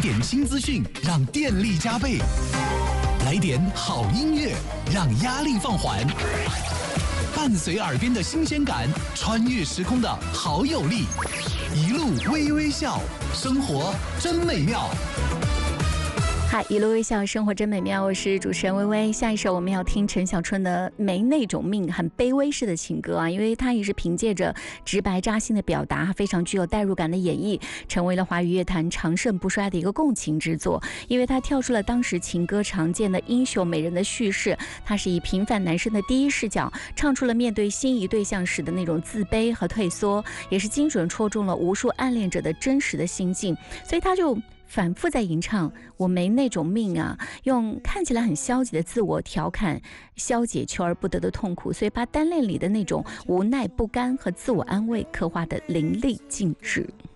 点新资讯，让电力加倍；来点好音乐，让压力放缓；伴随耳边的新鲜感，穿越时空的好有力。一路微微笑，生活真美妙。 嗨，一路微笑，生活真美妙。我是主持人微微。下一首我们要听陈小春的《没那种命》，很卑微式的情歌啊，因为他也是凭借着直白扎心的表达，非常具有代入感的演绎，成为了华语乐坛长盛不衰的一个共情之作。因为他跳出了当时情歌常见的英雄美人的叙事，他是以平凡男生的第一视角，唱出了面对心仪对象时的那种自卑和退缩，也是精准戳中了无数暗恋者的真实的心境。所以他就反复在吟唱我没那种命啊，用看起来很消极的自我调侃消解求而不得的痛苦，所以把单恋里的那种无奈不甘和自我安慰刻画的淋漓尽致。